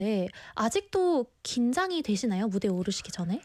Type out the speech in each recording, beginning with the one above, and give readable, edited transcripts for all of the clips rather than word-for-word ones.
네, 아직도 긴장이 되시나요? 무대에 오르시기 전에?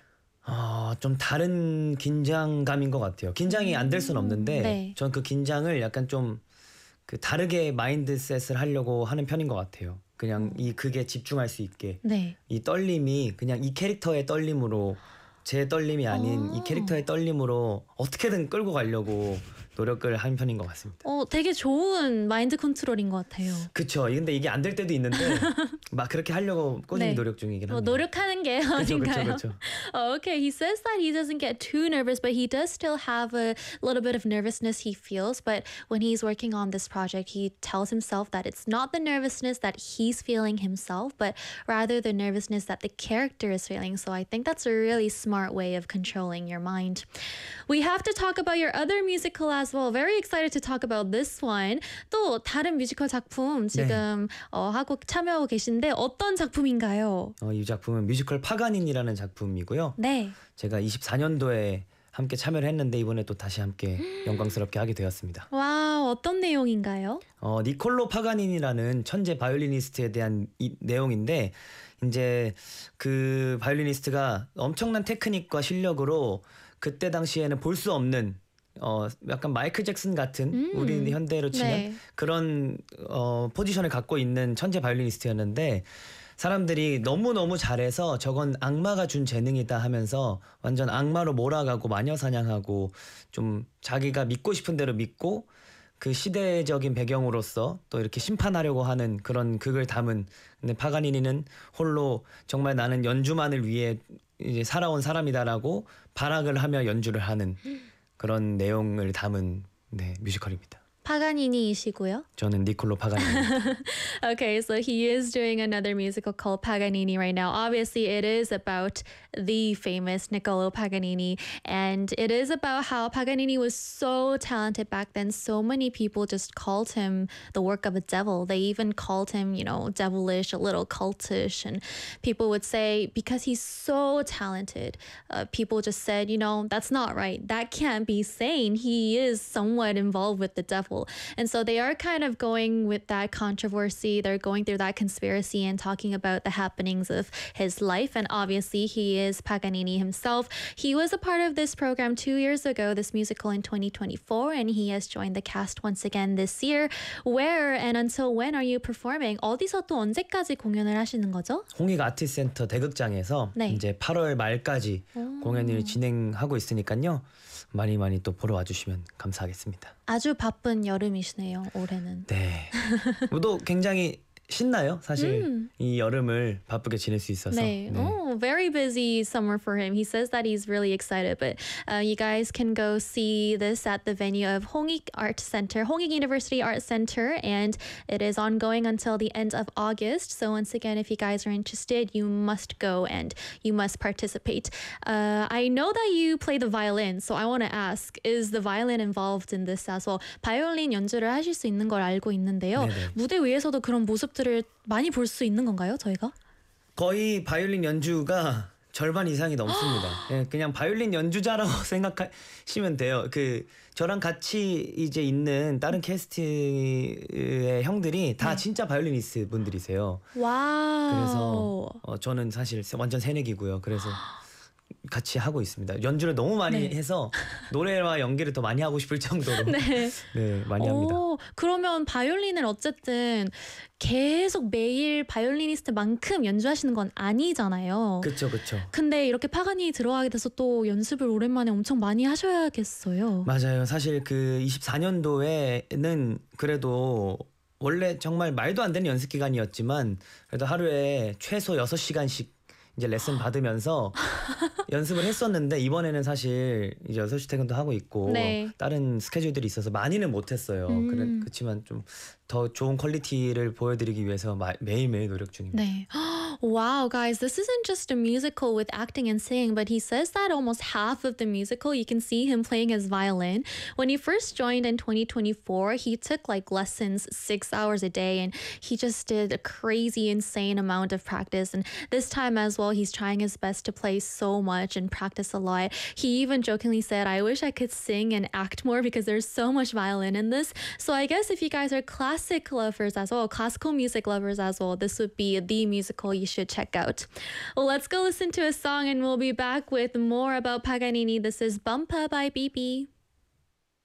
좀 다른 긴장감인 것 같아요. 긴장이 안 될 수는 없는데 네. 전 그 긴장을 약간 좀 그 다르게 마인드셋을 하려고 하는 편인 것 같아요. 그냥 이 극에 집중할 수 있게 네. 이 떨림이 그냥 이 캐릭터의 떨림으로 제 떨림이 아닌 이 캐릭터의 떨림으로 어떻게든 끌고 가려고 노력을 하는 편인 것 같습니다. 되게 좋은 마인드 컨트롤인 것 같아요. 그쵸. 근데 이게 안 될 때도 있는데 막 그렇게 하려고 꾸준히 네. 노력 중이긴 합니다. 노력하는 게 그쵸, 아닌가요? 그쵸. Okay, he says that he doesn't get too nervous, but he does still have a little bit of nervousness he feels. But when he's working on this project, he tells himself that it's not the nervousness that he's feeling himself, but rather the nervousness that the character is feeling. So I think that's a really smart way of controlling your mind. We have to talk about your other musical as well. Very excited to talk about this one. 또 다른 뮤지컬 작품 지금 하고 참여하고 계신데 어떤 작품인가요? 이 작품은 뮤지컬 파가닌이라는 작품이고요. 네. 제가 24년도에 함께 참여를 했는데 이번에 또 다시 함께 영광스럽게 하게 되었습니다. 와, 어떤 내용인가요? 니콜로 파가닌이라는 천재 바이올리니스트에 대한 내용인데 이제 그 바이올리니스트가 엄청난 테크닉과 실력으로 그때 당시에는 볼 수 없는 약간 마이클 잭슨 같은 우리 현대로 치면 네. 그런 포지션을 갖고 있는 천재 바이올리니스트였는데 사람들이 너무너무 잘해서 저건 악마가 준 재능이다 하면서 완전 악마로 몰아가고 마녀 사냥하고 좀 자기가 믿고 싶은 대로 믿고 그 시대적인 배경으로서 또 이렇게 심판하려고 하는 그런 극을 담은 근데 파가니니는 홀로 정말 나는 연주만을 위해 이제 살아온 사람이다라고 발악을 하며 연주를 하는 그런 내용을 담은 뮤지컬입니다. 파가니니이시고요. 저는 니콜로 파가니니. Okay, so he is doing another musical called Paganini right now. Obviously, it is about the famous Niccolo Paganini, and it is about how Paganini was so talented back then. So many people just called him the work of a devil. They even called him, devilish, a little cultish, and people would say because he's so talented, people just said, that's not right. That can't be sane. He is somewhat involved with the devil. And so they are kind of going with that controversy. They're going through that conspiracy and talking about the happenings of his life. And obviously, he is Paganini himself. He was a part of this program 2 years ago, this musical in 2024, and he has joined the cast once again this year. Where and until when are you performing? 어디서 또 언제까지 공연을 하시는 거죠? 홍익 아트센터 대극장에서 네. 이제 8월 말까지 공연을 진행하고 있으니까요. 많이 또 보러 와주시면 감사하겠습니다. 아주 바쁜 여름이시네요, 올해는. 네. 또 굉장히 신나요. 사실 이 여름을 바쁘게 지낼 수 있어서. 네. Oh, very busy summer for him. He says that he's really excited. But you guys can go see this at the venue of Hongik Art Center, Hongik University Art Center, and it is ongoing until the end of August. So once again, if you guys are interested, you must go and you must participate. I know that you play the violin, so I want to ask, is the violin involved in this as well? 바이올린 연주를 하실 수 있는 걸 알고 있는데요. 네네. 무대 위에서도 그런 모습들을 많이 볼 수 있는 건가요, 저희가? 거의 바이올린 연주가 절반 이상이 넘습니다. 그냥 바이올린 연주자라고 생각하시면 돼요. 저랑 같이 이제 있는 다른 캐스트의 형들이 다 진짜 바이올리니스트 분들이세요. 와우. 그래서 저는 사실 완전 새내기고요. 그래서 같이 하고 있습니다. 연주를 너무 많이 해서 노래와 연기를 더 많이 하고 싶을 정도로 많이 합니다. 그러면 바이올린을 어쨌든 계속 매일 바이올리니스트만큼 연주하시는 건 아니잖아요. 그렇죠. 근데 이렇게 파가니 들어가게 돼서 또 연습을 오랜만에 엄청 많이 하셔야겠어요. 맞아요. 사실 그 24년도에는 그래도 원래 정말 말도 안 되는 연습 기간이었지만 그래도 하루에 최소 6시간씩 이제 레슨 받으면서 연습을 했었는데 이번에는 사실 이제 6시 퇴근도 하고 있고 다른 스케줄들이 있어서 많이는 못했어요. 그렇지만 좀 더 좋은 퀄리티를 보여드리기 위해서 매일매일 노력 중입니다. 네. Wow, guys, this isn't just a musical with acting and singing, but he says that almost half of the musical, you can see him playing his violin. When he first joined in 2024, he took lessons 6 hours a day, and he just did a crazy, insane amount of practice. And this time as well, he's trying his best to play so much and practice a lot. He even jokingly said, I wish I could sing and act more because there's so much violin in this. So I guess if you guys are class classic lovers as well, classical music lovers as well, this would be the musical you should check out. Well, let's go listen to a song and we'll be back with more about Paganini. This is Bumpa by BB.